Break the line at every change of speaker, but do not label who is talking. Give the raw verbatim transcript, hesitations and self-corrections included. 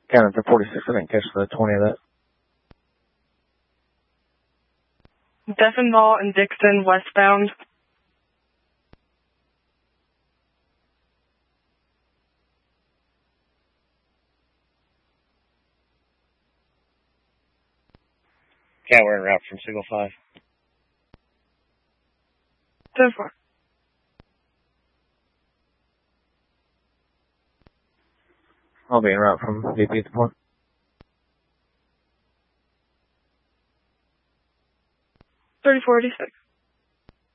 Counted to forty-six. I didn't catch the twenty of that.
Deffinball and Dixon westbound.
Yeah, we're en route from Signal five.
ten four.
I'll be en route from V P at the point.
thirty-four eighty-six.